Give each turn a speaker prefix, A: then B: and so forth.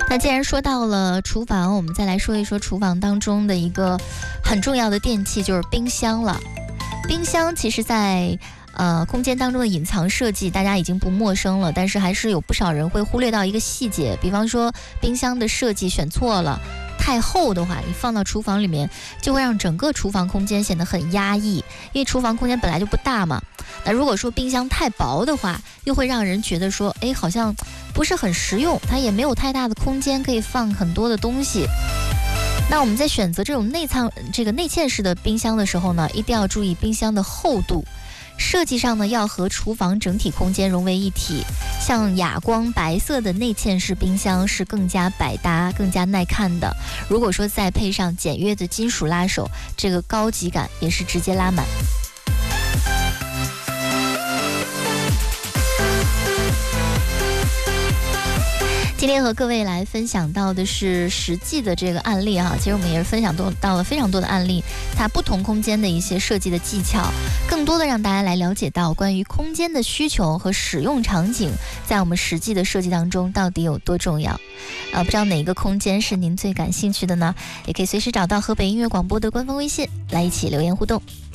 A: 那既然说到了厨房，我们再来说一说厨房当中的一个很重要的电器，就是冰箱了。冰箱其实在空间当中的隐藏设计大家已经不陌生了，但是还是有不少人会忽略到一个细节，比方说冰箱的设计选错了，太厚的话，你放到厨房里面就会让整个厨房空间显得很压抑，因为厨房空间本来就不大嘛。那如果说冰箱太薄的话，又会让人觉得说，好像不是很实用，它也没有太大的空间可以放很多的东西。那我们在选择这种内嵌式的冰箱的时候呢，一定要注意冰箱的厚度。设计上呢，要和厨房整体空间融为一体。像哑光白色的内嵌式冰箱是更加百搭、更加耐看的。如果说再配上简约的金属拉手，这个高级感也是直接拉满。今天和各位来分享到的是实际的这个案例其实我们也是分享到了非常多的案例，它不同空间的一些设计的技巧，更多的让大家来了解到关于空间的需求和使用场景在我们实际的设计当中到底有多重要。不知道哪个空间是您最感兴趣的呢？也可以随时找到河北音乐广播的官方微信来一起留言互动。